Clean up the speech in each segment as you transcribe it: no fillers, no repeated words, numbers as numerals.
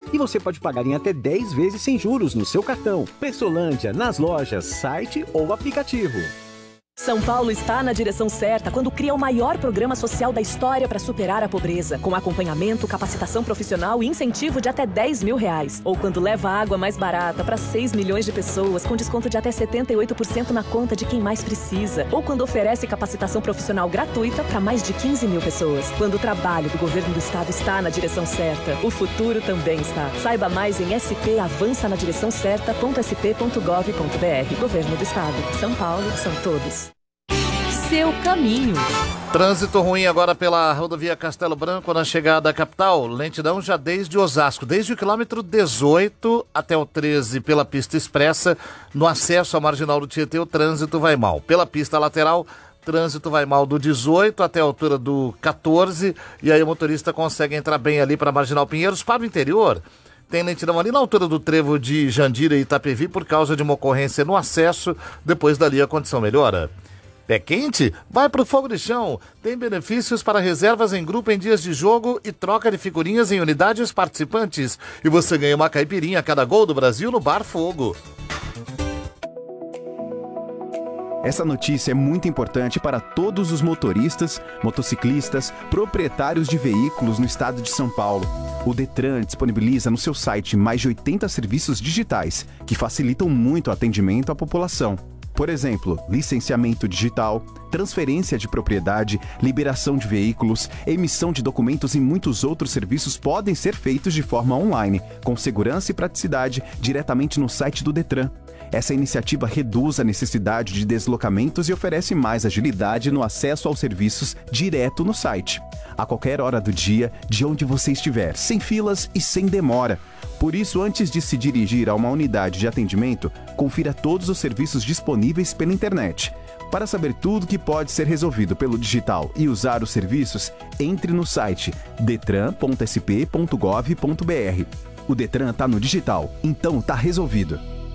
E você pode pagar em até 10 vezes sem juros no seu cartão. Pressolândia, nas lojas, site ou aplicativo. São Paulo está na direção certa quando cria o maior programa social da história para superar a pobreza, com acompanhamento, capacitação profissional e incentivo de até R$10 mil. Ou quando leva água mais barata para 6 milhões de pessoas, com desconto de até 78% na conta de quem mais precisa. Ou quando oferece capacitação profissional gratuita para mais de 15 mil pessoas. Quando o trabalho do governo do estado está na direção certa, o futuro também está. Saiba mais em spavançanadireçãocerta.sp.gov.br. Governo do Estado. São Paulo, são todos. Seu caminho. Trânsito ruim agora pela rodovia Castelo Branco na chegada à capital. Lentidão já desde Osasco, desde o quilômetro 18 até o 13 pela pista expressa. No acesso à marginal do Tietê, o trânsito vai mal. Pela pista lateral, trânsito vai mal do 18 até a altura do 14. E aí o motorista consegue entrar bem ali para a marginal Pinheiros. Para o interior, tem lentidão ali na altura do trevo de Jandira e Itapevi por causa de uma ocorrência no acesso. Depois dali a condição melhora. Pé quente? Vai pro Fogo de Chão. Tem benefícios para reservas em grupo em dias de jogo e troca de figurinhas em unidades participantes. E você ganha uma caipirinha a cada gol do Brasil no Bar Fogo. Essa notícia é muito importante para todos os motoristas, motociclistas, proprietários de veículos no estado de São Paulo. O Detran disponibiliza no seu site mais de 80 serviços digitais que facilitam muito o atendimento à população. Por exemplo, licenciamento digital, transferência de propriedade, liberação de veículos, emissão de documentos e muitos outros serviços podem ser feitos de forma online, com segurança e praticidade, diretamente no site do Detran. Essa iniciativa reduz a necessidade de deslocamentos e oferece mais agilidade no acesso aos serviços direto no site, a qualquer hora do dia, de onde você estiver, sem filas e sem demora. Por isso, antes de se dirigir a uma unidade de atendimento, confira todos os serviços disponíveis pela internet. Para saber tudo que pode ser resolvido pelo digital e usar os serviços, entre no site detran.sp.gov.br. O Detran está no digital, então está resolvido.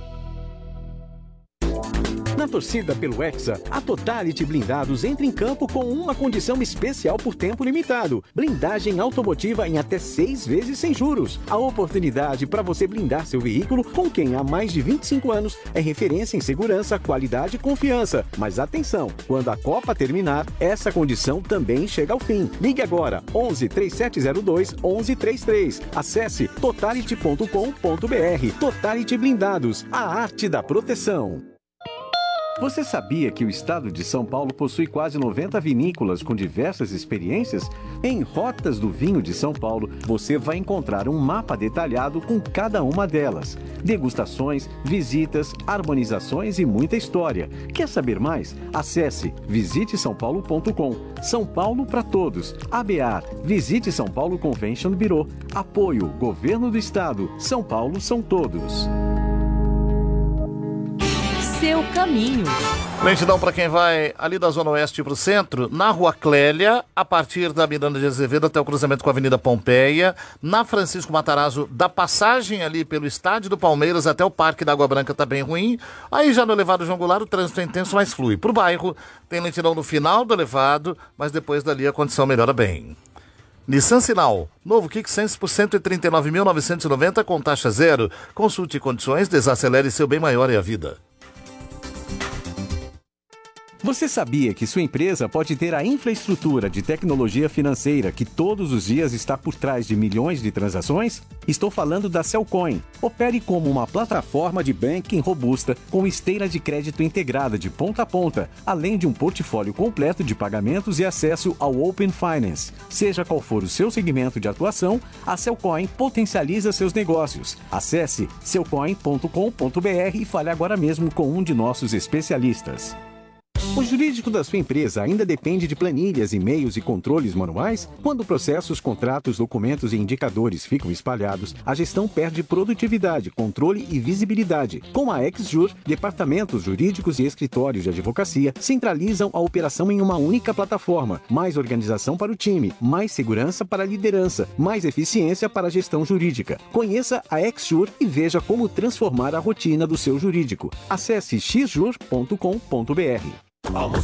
Na torcida pelo Hexa, a Totality Blindados entra em campo com uma condição especial por tempo limitado. Blindagem automotiva em até 6 vezes sem juros. A oportunidade para você blindar seu veículo com quem há mais de 25 anos é referência em segurança, qualidade e confiança. Mas atenção, quando a Copa terminar, essa condição também chega ao fim. Ligue agora, 11 3702 1133. Acesse totality.com.br. Totality Blindados, a arte da proteção. Você sabia que o estado de São Paulo possui quase 90 vinícolas com diversas experiências? Em Rotas do Vinho de São Paulo, você vai encontrar um mapa detalhado com cada uma delas. Degustações, visitas, harmonizações e muita história. Quer saber mais? Acesse visitesaopaulo.com. São Paulo para todos. ABA, Visite São Paulo Convention Bureau. Apoio, Governo do Estado. São Paulo são todos. Seu caminho. Lentidão para quem vai ali da Zona Oeste para o centro, na Rua Clélia, a partir da Miranda de Azevedo até o cruzamento com a Avenida Pompeia, na Francisco Matarazzo, da passagem ali pelo Estádio do Palmeiras até o Parque da Água Branca tá bem ruim, aí já no elevado João Goulart o trânsito é intenso, mas flui. Pro bairro, tem lentidão no final do elevado, mas depois dali a condição melhora bem. Nissan Sinal, novo Kicks Sense por R$ 139.990 com taxa zero. Consulte condições, desacelere seu bem maior é a vida. Você sabia que sua empresa pode ter a infraestrutura de tecnologia financeira que todos os dias está por trás de milhões de transações? Estou falando da Cellcoin. Opere como uma plataforma de banking robusta com esteira de crédito integrada de ponta a ponta, além de um portfólio completo de pagamentos e acesso ao Open Finance. Seja qual for o seu segmento de atuação, a Cellcoin potencializa seus negócios. Acesse cellcoin.com.br e fale agora mesmo com um de nossos especialistas. O jurídico da sua empresa ainda depende de planilhas, e-mails e controles manuais? Quando processos, contratos, documentos e indicadores ficam espalhados, a gestão perde produtividade, controle e visibilidade. Com a XJur, departamentos jurídicos e escritórios de advocacia centralizam a operação em uma única plataforma. Mais organização para o time, mais segurança para a liderança, mais eficiência para a gestão jurídica. Conheça a XJur e veja como transformar a rotina do seu jurídico. Acesse xjur.com.br. Almoço